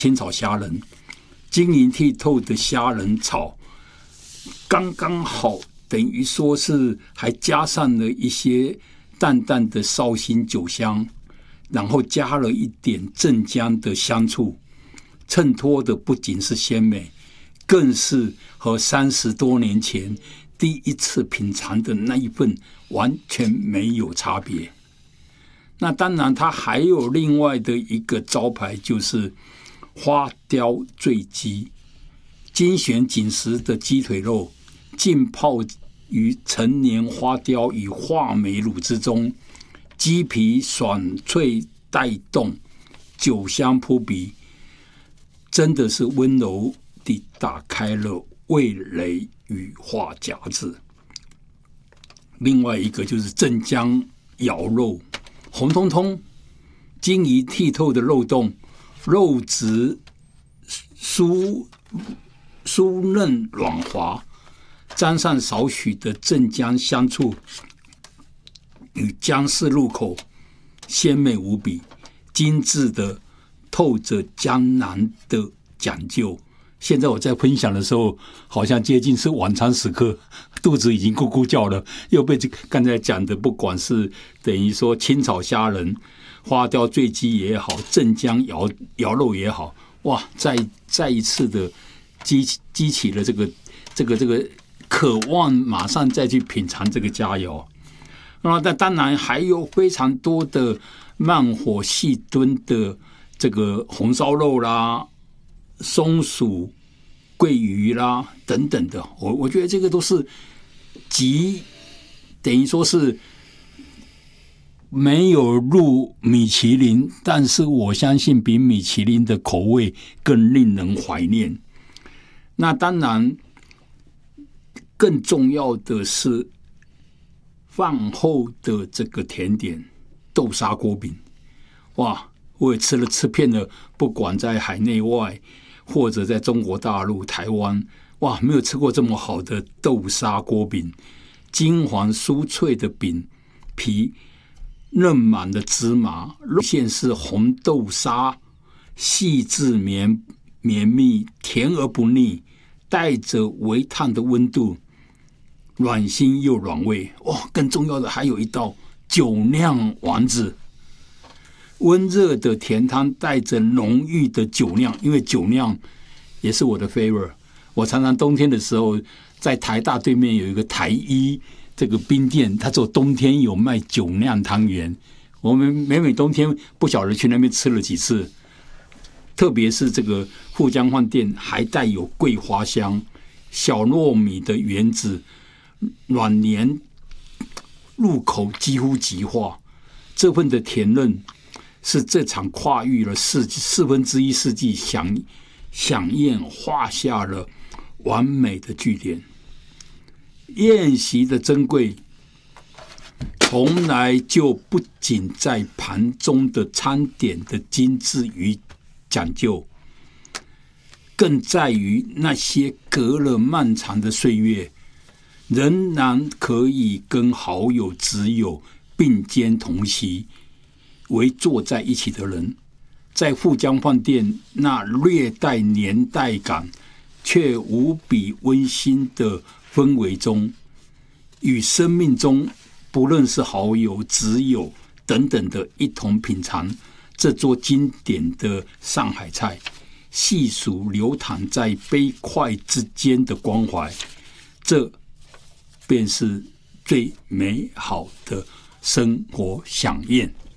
清炒虾仁，晶莹剔透的虾仁炒，刚刚好，等于说是还加上了一些淡淡的绍兴酒香，然后加了一点镇江的香醋，衬托的不仅是鲜美，更是和30多年前第一次品尝的那一份完全没有差别。那当然它还有另外的一个招牌，就是花雕醉鸡，精选紧实的鸡腿肉浸泡于陈年花雕与话梅乳之中，鸡皮爽脆带动，酒香扑鼻，真的是温柔地打开了味蕾与话匣子。另外一个就是镇江肴肉，红彤彤、晶莹剔透的肉冻，肉质酥嫩软滑，沾上少许的镇江香醋与姜丝入口，鲜美无比，精致的透着江南的讲究。现在我在分享的时候，好像接近是晚餐时刻，肚子已经咕咕叫了，又被刚才讲的，不管是等于说清炒虾仁、花雕醉鸡也好，镇江肴肉也好，哇，再一次的激起了这个渴望，马上再去品尝这个佳肴。那当然还有非常多的慢火细炖的这个红烧肉啦、松鼠、桂鱼啦等等的，我觉得这个都是等于说是没有入米其林，但是我相信比米其林的口味更令人怀念。那当然更重要的是饭后的这个甜点豆沙锅饼，哇，我也吃遍了，不管在海内外或者在中国大陆、台湾，哇，没有吃过这么好的豆沙锅饼，金黄酥脆的饼皮，嫩满的芝麻，肉馅是红豆沙，细致绵密，甜而不腻，带着微烫的温度，软心又软胃。哇，更重要的还有一道酒酿丸子，温热的甜汤带着浓郁的酒酿，因为酒酿也是我的 favorite。我常常冬天的时候，在台大对面有一个台一这个冰店，它只有冬天有卖酒酿汤圆。我们每冬天不晓得去那边吃了几次，特别是这个富江饭店还带有桂花香，小糯米的原子软黏，入口几乎即化。这份的甜润是这场跨越了1/4世纪飨宴画下了完美的句点。宴席的珍贵从来就不仅在盘中的餐点的精致与讲究，更在于那些隔了漫长的岁月，仍然可以跟好友挚友并肩同席，围坐在一起的人，在富江饭店那略带年代感却无比温馨的氛围中，与生命中不论是好友、挚友等等的一同品尝这桌经典的上海菜，细数流淌在杯筷之间的关怀，这便是最美好的生活飨宴。